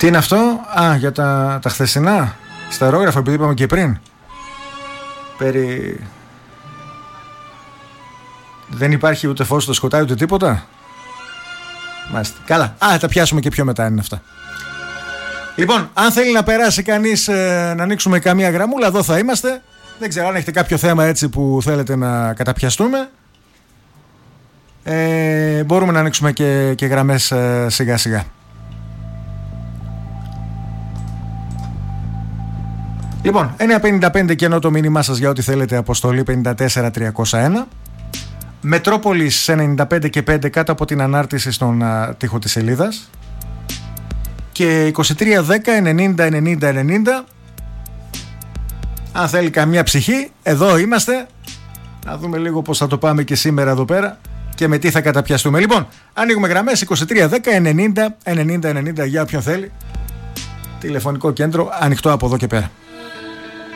Τι είναι αυτό? Για τα χθεσινά στα αερόγραφα, επειδή είπαμε και πριν. Δεν υπάρχει ούτε φως στο σκοτάδι ούτε τίποτα. Μάλιστα. Καλά. Θα πιάσουμε και πιο μετά είναι αυτά. Λοιπόν, αν θέλει να περάσει κανείς να ανοίξουμε καμία γραμμούλα, εδώ θα είμαστε. Δεν ξέρω αν έχετε κάποιο θέμα έτσι που θέλετε να καταπιαστούμε. Μπορούμε να ανοίξουμε και γραμμές σιγά σιγά. Λοιπόν, 9.55 κενό το μήνυμά σας για ό,τι θέλετε, αποστολή 54301. Μετρόπολης 95 και 5 κάτω από την ανάρτηση στον τοίχο της σελίδας. Και 2310-90-90-90. Αν θέλει καμία ψυχή, εδώ είμαστε. Να δούμε λίγο πώς θα το πάμε και σήμερα εδώ πέρα και με τι θα καταπιαστούμε. Λοιπόν, ανοίγουμε γραμμές 2310-90-90-90 για όποιον θέλει. Τηλεφωνικό κέντρο ανοιχτό από εδώ και πέρα.